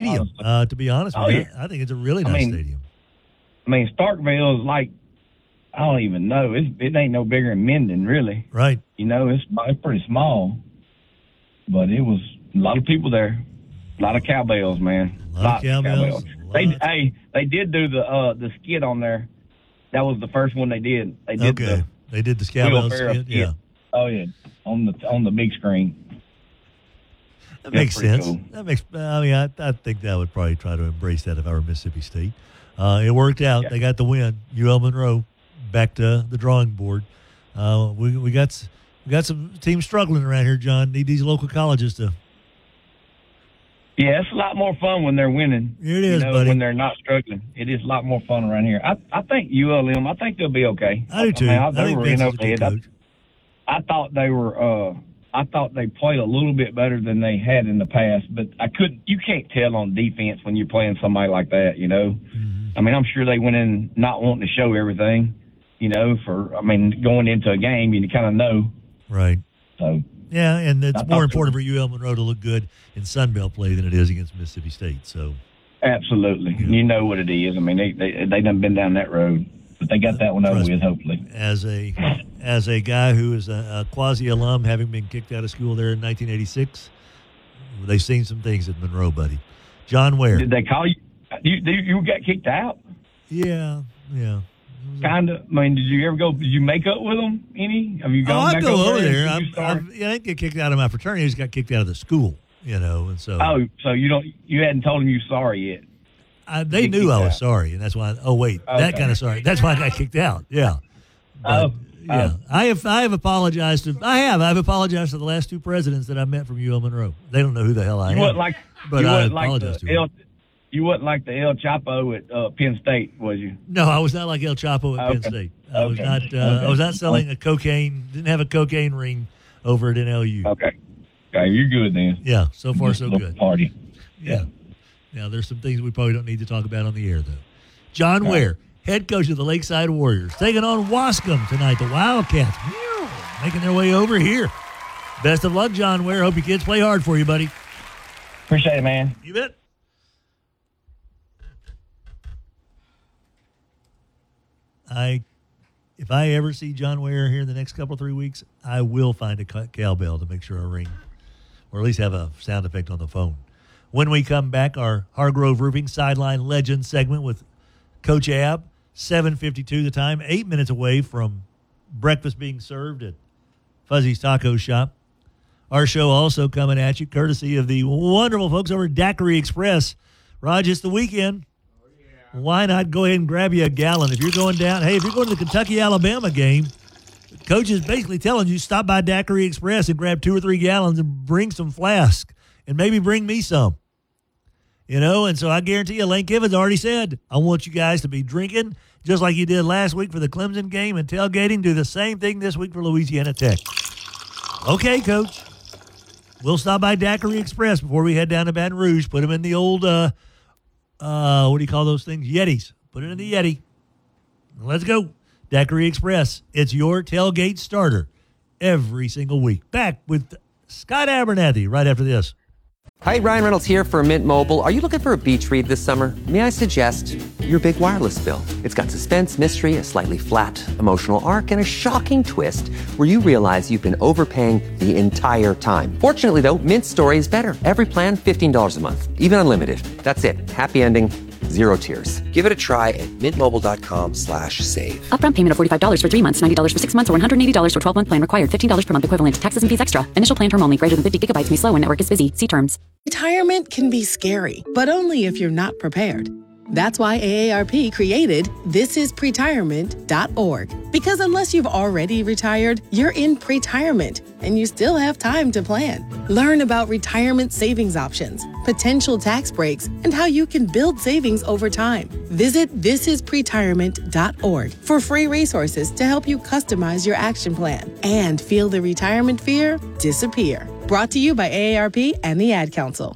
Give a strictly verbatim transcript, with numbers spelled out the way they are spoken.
stadium, uh, to be honest with oh, you. Yeah. I think it's a really I nice mean, stadium. I mean, Starkville is like, I don't even know. It's, it ain't no bigger than Minden, really. Right. You know, it's, it's pretty small. But it was a lot of people there. A lot of cowbells, man. A lot, lot of cowbells. They, hey, they did do the uh, the skit on there. That was the first one they did. They did okay. the They did the cowbell skit, skit, yeah. Oh, yeah, on the on the big screen. That makes sense. Cool. That makes. I mean, I, I think that would probably try to embrace that if I were Mississippi State. Uh, it worked out. Yeah. They got the win. U L Monroe back to the drawing board. Uh, we we got we got some teams struggling around here, John. Need these local colleges to. Yeah, it's a lot more fun when they're winning. It is, you know, buddy. When they're not struggling, it is a lot more fun around here. I I think U L M. I think they'll be okay. I do too. I, mean, I, I they think were Vince in is a good I, coach. I thought they were. Uh, I thought they played a little bit better than they had in the past, but I couldn't. You can't tell on defense when you're playing somebody like that. You know, mm-hmm. I mean, I'm sure they went in not wanting to show everything. You know, for I mean, going into a game, you kind of know. Right. So. Yeah, and it's more important for U L Monroe to look good in Sun Belt play than it is against Mississippi State. So. Absolutely, you know, you know what it is. I mean, they they they done been down that road. But they got that one over with, hopefully. As a as a guy who is a, a quasi-alum, having been kicked out of school there in nineteen eighty-six, they've seen some things at Monroe, buddy. John Ware. Did they call you? You, you got kicked out? Yeah, yeah. Kind of. I mean, did you ever go? Did you make up with them any? Have you gone oh, I back go over there. there? I, I, I didn't get kicked out of my fraternity. I just got kicked out of the school, you know, and so. Oh, so you don't? You hadn't told them you sorry yet? I, they knew I was out. sorry, and that's why. I, oh wait, okay. that kind of sorry. That's why I got kicked out. Yeah. But, oh, yeah. Oh. I have. I have apologized to. I have. I've apologized to the last two presidents that I met from U L Monroe. They don't know who the hell I you am. Wasn't like, but you I wasn't apologize like to the El, them. You wasn't like the El Chapo at uh, Penn State, was you? No, I was not like El Chapo at okay. Penn State. I okay. was not. Uh, okay. I was not selling a cocaine. Didn't have a cocaine ring over at N L U. Okay. Okay, you're good then. Yeah. So far, so good. Party. Yeah. yeah. Now, there's some things we probably don't need to talk about on the air, though. John All Ware, right. head coach of the Lakeside Warriors, taking on Wascom tonight. The Wildcats making their way over here. Best of luck, John Ware. Hope your kids play hard for you, buddy. Appreciate it, man. You bet. I, if I ever see John Ware here in the next couple of three weeks, I will find a cowbell to make sure I ring, or at least have a sound effect on the phone. When we come back, our Hargrove Roofing Sideline Legends segment with Coach Ab, seven fifty-two the time, eight minutes away from breakfast being served at Fuzzy's Taco Shop. Our show also coming at you courtesy of the wonderful folks over at Daiquiri Express. Raj, it's the weekend. Oh, yeah. Why not go ahead and grab you a gallon? If you're going down, hey, if you're going to the Kentucky-Alabama game, Coach is basically telling you stop by Daiquiri Express and grab two or three gallons and bring some flask and maybe bring me some. You know, and so I guarantee you, Lane Kiffin's already said, I want you guys to be drinking just like you did last week for the Clemson game and tailgating. Do the same thing this week for Louisiana Tech. Okay, Coach. We'll stop by Daiquiri Express before we head down to Baton Rouge. Put them in the old, uh, uh, what do you call those things? Yetis. Put it in the Yeti. Let's go. Daiquiri Express. It's your tailgate starter every single week. Back with Scott Abernathy right after this. Hi, Ryan Reynolds here for Mint Mobile. Are you looking for a beach read this summer? May I suggest your big wireless bill? It's got suspense, mystery, a slightly flat, emotional arc, and a shocking twist where you realize you've been overpaying the entire time. Fortunately, though, Mint's story is better. Every plan, fifteen dollars a month. Even unlimited. That's it. Happy ending. Zero tears. Give it a try at mintmobile.com slash save. Upfront payment of forty-five dollars for three months, ninety dollars for six months, or one hundred eighty dollars for twelve-month plan required. fifteen dollars per month equivalent. Taxes and fees extra. Initial plan term only. Greater than fifty gigabytes may slow when network is busy. See terms. Retirement can be scary, but only if you're not prepared. That's why A A R P created this is pretirement dot org. Because unless you've already retired, you're in pretirement, and you still have time to plan. Learn about retirement savings options, potential tax breaks, and how you can build savings over time. Visit this is pretirement dot org for free resources to help you customize your action plan and feel the retirement fear disappear. Brought to you by A A R P and the Ad Council.